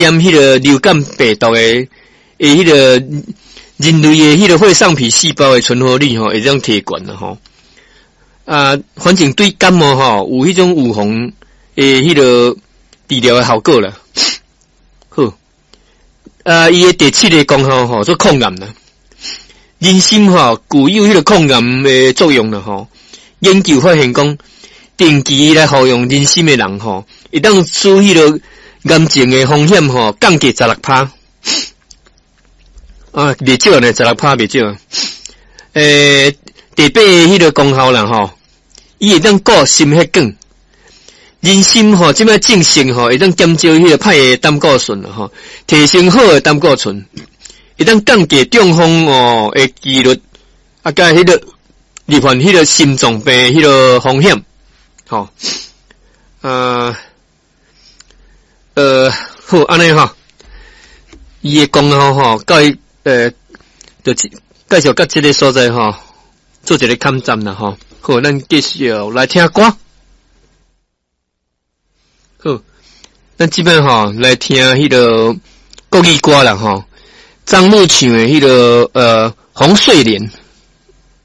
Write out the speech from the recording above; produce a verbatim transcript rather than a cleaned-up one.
验迄个流感病毒诶，诶，迄个人类诶迄个肺上皮细胞诶存活率吼，会这样提悬了吼。啊，反正对感冒吼有迄种预防诶，迄个治疗诶效果啦。好，啊，伊诶第七个功效吼做抗癌啦。人参吼具有迄个抗癌诶作用啦吼。研究发现讲，定期来服用人参诶人吼，会当使迄个癌症诶风险吼降低十六趴。啊，未少呢，十六趴未少。诶，第八个迄个功效啦吼，伊会当顾心血管。人参吼，即摆正性吼，会当减少迄个歹诶胆固醇啦吼，提升好诶胆固醇，会当降低中风哦诶几率，啊，甲迄个罹患迄个心脏病迄个风险，吼，呃，呃，好安尼吼，伊诶功效吼，到伊呃，就介绍到即个所在吼，做一个勘站啦吼，好，咱继续来听歌。好，咱即摆吼来听迄个国语歌啦吼，张牧唱的迄个呃《红睡莲》。